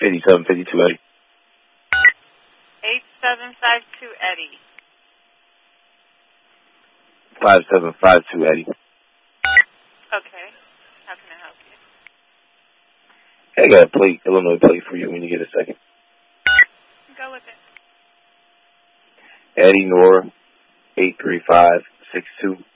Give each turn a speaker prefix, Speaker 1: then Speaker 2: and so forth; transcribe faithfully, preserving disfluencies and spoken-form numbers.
Speaker 1: eighty-seven fifty-two, Eddie.
Speaker 2: eight seven five two, Eddie.
Speaker 1: five seven five two, Eddie.
Speaker 2: Okay. How can I help you?
Speaker 1: I got a plate, Illinois plate for you when you get a second.
Speaker 2: Go with it.
Speaker 1: Eddie Nora, eight three five six two.